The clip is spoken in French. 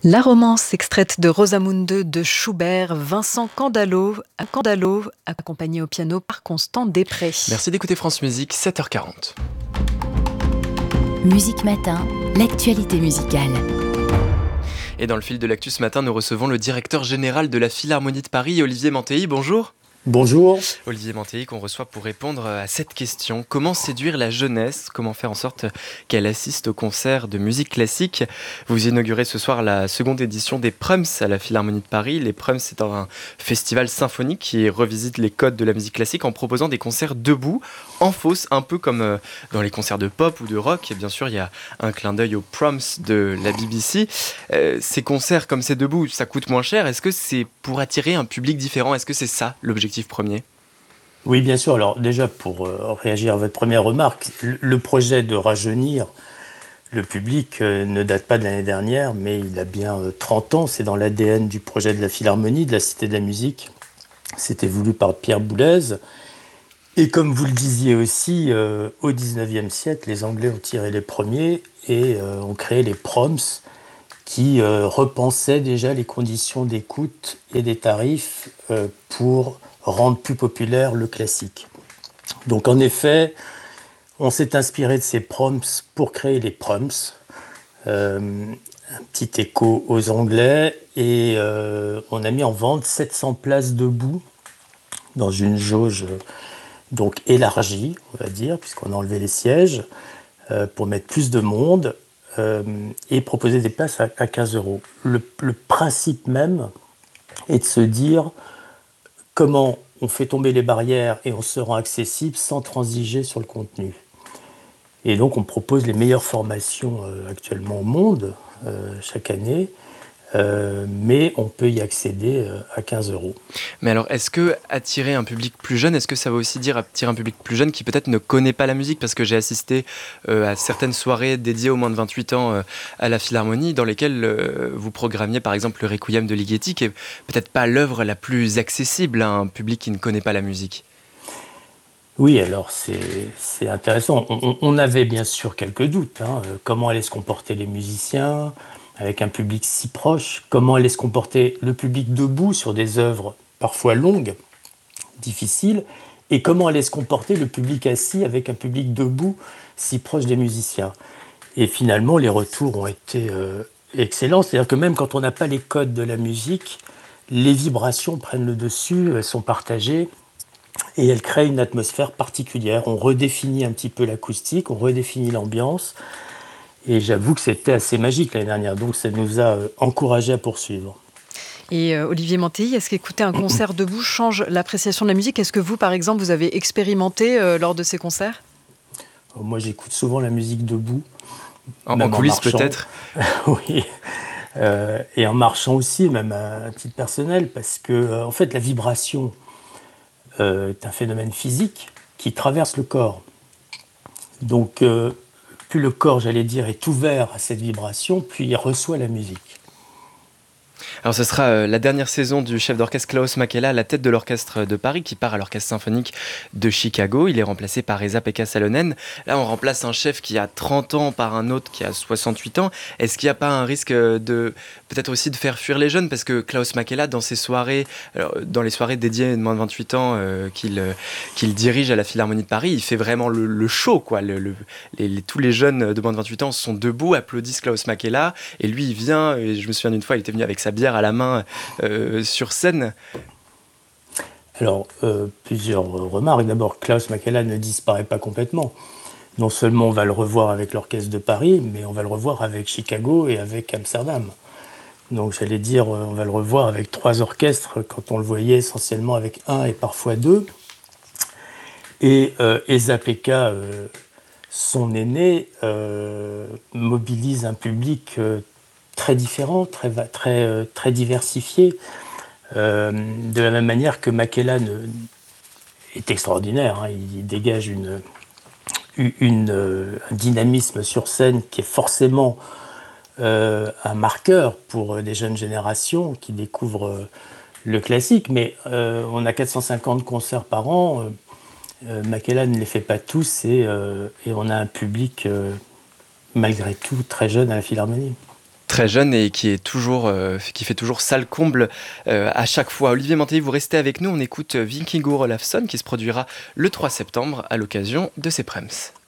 La romance extraite de Rosamunde de Schubert, Vincent Candalo, accompagné au piano par Constant Després. Merci d'écouter France Musique, 7h40. Musique Matin, l'actualité musicale. Et dans le fil de l'actu ce matin, nous recevons le directeur général de la Philharmonie de Paris, Olivier Mantéi. Bonjour. Bonjour. Olivier Mantéi qu'on reçoit pour répondre à cette question. Comment séduire la jeunesse ? Comment faire en sorte qu'elle assiste au concert de musique classique ? Vous inaugurez ce soir la seconde édition des Prums à la Philharmonie de Paris. Les Prums, c'est un festival symphonique qui revisite les codes de la musique classique en proposant des concerts debout, en fosse, un peu comme dans les concerts de pop ou de rock. Et bien sûr, il y a un clin d'œil aux Prums de la BBC. Ces concerts comme c'est debout, ça coûte moins cher. Est-ce que c'est pour attirer un public différent ? Est-ce que c'est ça l'objectif premier ? Oui, bien sûr. Alors déjà, pour réagir à votre première remarque, le projet de rajeunir le public ne date pas de l'année dernière, mais il a bien 30 ans. C'est dans l'ADN du projet de la Philharmonie, de la Cité de la Musique. C'était voulu par Pierre Boulez. Et comme vous le disiez aussi, au XIXe siècle, les Anglais ont tiré les premiers et ont créé les Proms qui repensaient déjà les conditions d'écoute et des tarifs pour rendre plus populaire le classique. Donc en effet, on s'est inspiré de ces proms pour créer les Prums, un petit écho aux Anglais, et on a mis en vente 700 places debout dans une jauge donc élargie, on va dire, puisqu'on a enlevé les sièges, pour mettre plus de monde et proposer des places à 15 euros. Le principe même est de se dire comment on fait tomber les barrières et on se rend accessible sans transiger sur le contenu. Et donc on propose les meilleures formations actuellement au monde chaque année, mais on peut y accéder à 15 euros. Mais alors, est-ce que attirer un public plus jeune, est-ce que ça veut aussi dire attirer un public plus jeune qui peut-être ne connaît pas la musique ? Parce que j'ai assisté à certaines soirées dédiées aux moins de 28 ans à la Philharmonie, dans lesquelles vous programmiez par exemple le Requiem de Ligeti, qui est peut-être pas l'œuvre la plus accessible à un public qui ne connaît pas la musique. Oui, alors c'est intéressant. On avait bien sûr quelques doutes. Comment allaient se comporter les musiciens avec un public si proche ? Comment allait se comporter le public debout sur des œuvres parfois longues, difficiles ? Et comment allait se comporter le public assis avec un public debout si proche des musiciens ? Et finalement, les retours ont été excellents. C'est-à-dire que même quand on n'a pas les codes de la musique, les vibrations prennent le dessus, elles sont partagées. Et elle crée une atmosphère particulière. On redéfinit un petit peu l'acoustique, on redéfinit l'ambiance. Et j'avoue que c'était assez magique l'année dernière. Donc ça nous a encouragés à poursuivre. Et Olivier Mantéi, est-ce qu'écouter un concert debout change l'appréciation de la musique ? Est-ce que vous, par exemple, vous avez expérimenté lors de ces concerts ? Moi, j'écoute souvent la musique debout. En coulisses peut-être ? Oui. Et en marchant aussi, même à titre personnel, parce que en fait, la vibration est un phénomène physique qui traverse le corps. Donc, plus le corps, j'allais dire, est ouvert à cette vibration, plus il reçoit la musique. Alors ce sera la dernière saison du chef d'orchestre Klaus Makela à la tête de l'orchestre de Paris qui part à l'orchestre symphonique de Chicago. Il est remplacé par Esa-Pekka Salonen. Là on remplace un chef qui a 30 ans par un autre qui a 68 ans. Est-ce qu'il n'y a pas un risque de peut-être aussi de faire fuir les jeunes ? Parce que Klaus Makela dans ses soirées, dans les soirées dédiées de moins de 28 ans qu'il dirige à la Philharmonie de Paris, il fait vraiment le show, quoi. Tous les jeunes de moins de 28 ans sont debout, applaudissent Klaus Makela et lui il vient, et je me souviens d'une fois il était venu avec sa bière à la main sur scène. Alors, plusieurs remarques. D'abord, Klaus Makela ne disparaît pas complètement. Non seulement on va le revoir avec l'Orchestre de Paris, mais on va le revoir avec Chicago et avec Amsterdam. Donc j'allais dire, on va le revoir avec 3 orchestres quand on le voyait essentiellement avec 1 et parfois 2. Et Esa-Pekka, son aîné, mobilise un public très différent, très diversifié, de la même manière que Makela est extraordinaire. Il dégage un dynamisme sur scène qui est forcément un marqueur pour des jeunes générations qui découvrent le classique. Mais on a 450 concerts par an. Makela ne les fait pas tous et on a un public malgré tout très jeune à la Philharmonie. très jeune et qui fait toujours salle comble à chaque fois. Olivier Mantelli, vous restez avec nous, on écoute Vikingur Olafsson qui se produira le 3 septembre à l'occasion de ces Prems.